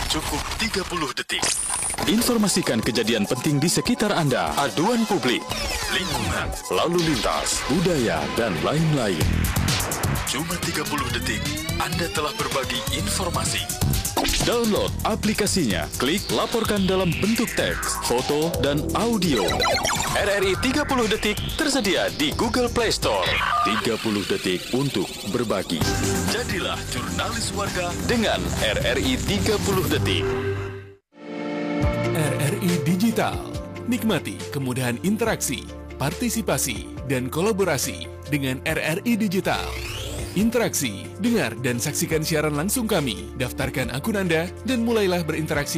Cukup 30 detik. Informasikan kejadian penting di sekitar Anda, aduan publik, lingkungan, lalu lintas, budaya, dan lain-lain. Cuma 30 detik, Anda telah berbagi informasi. Download aplikasinya, klik laporkan dalam bentuk teks, foto, dan audio. RRI 30 Detik tersedia di Google Play Store. 30 detik untuk berbagi. Jadilah jurnalis warga dengan RRI 30 Detik. RRI Digital. Nikmati kemudahan interaksi, partisipasi, dan kolaborasi dengan RRI Digital. Interaksi, dengar dan saksikan siaran langsung kami. Daftarkan akun Anda dan mulailah berinteraksi